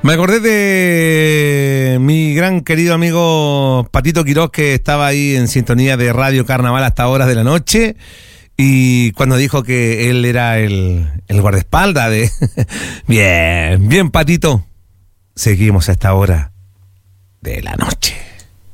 Me acordé de mi gran querido amigo Patito Quirós, que estaba ahí en sintonía de Radio Carnaval hasta horas de la noche, y cuando dijo que él era el guardaespaldas de... Bien, Patito. Seguimos a esta hora de la noche.